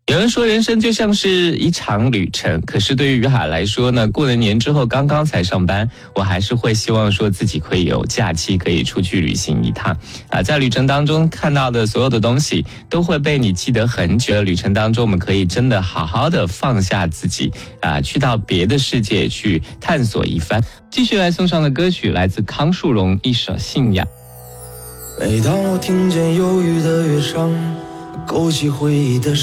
有人说人生就像是一场旅程，可是对于于海来说呢，过了年之后刚刚才上班，我还是会希望说自己可以有假期，可以出去旅行一趟在旅程当中看到的所有的东西都会被你记得很久。旅程当中我们可以真的好好的放下自己去到别的世界去探索一番。继续来送上的歌曲来自康树荣一首《信仰》。 每当我听见忧郁的乐章，勾起回忆的